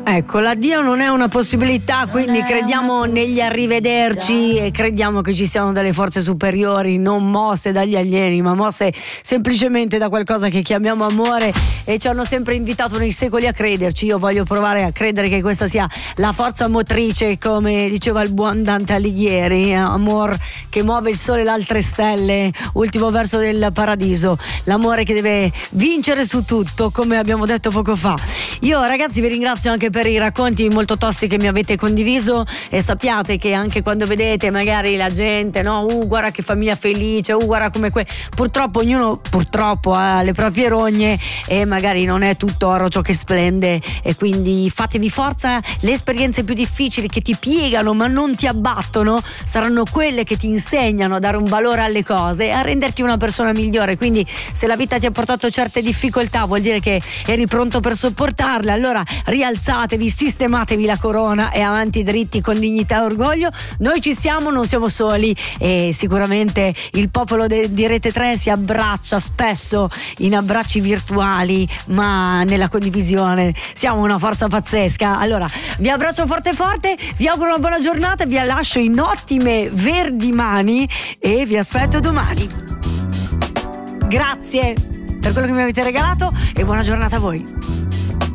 Ecco, l'addio non è una possibilità, quindi crediamo negli arrivederci e crediamo che ci siano delle forze superiori non mosse dagli alieni, ma mosse semplicemente da qualcosa che chiamiamo amore, e ci hanno sempre invitato nei secoli a crederci. Io voglio provare a credere che questa sia la forza motrice, come diceva il buon Dante Alighieri, amor che muove il sole e le altre stelle, ultimo verso del Paradiso, l'amore che deve vincere su tutto, come abbiamo detto poco fa. Io ragazzi vi ringrazio anche per i racconti molto tosti che mi avete condiviso, e sappiate che anche quando vedete magari la gente, no, guarda che famiglia felice, guarda come purtroppo ognuno ha le proprie rogne e magari non è tutto oro ciò che splende, e quindi fatevi forza. Le esperienze più difficili che ti piegano ma non ti abbattono saranno quelle che ti insegnano a dare un valore alle cose e a renderti una persona migliore. Quindi se la vita ti ha portato certe difficoltà vuol dire che eri pronto per sopportarle, allora rialzatevi, sistematevi la corona e avanti dritti con dignità e orgoglio. Noi ci siamo, non siamo soli, e sicuramente il popolo di Rete 3 si abbraccia spesso in abbracci virtuali, ma nella condivisione siamo una forza pazzesca. Allora vi abbraccio forte forte, vi auguro una buona giornata, vi lascio in ottime verdi mani e vi aspetto domani. Grazie per quello che mi avete regalato e buona giornata a voi.